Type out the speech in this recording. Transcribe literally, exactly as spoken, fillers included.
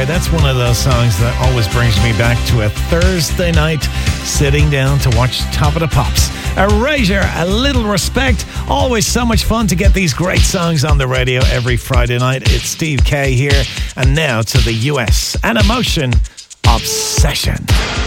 that's one of those songs that always brings me back to a Thursday night sitting down to watch Top of the Pops. Erasure, A Little Respect. Always so much fun to get these great songs on the radio every Friday night. It's Steve K here, and now to the U S. An Emotion, Obsession.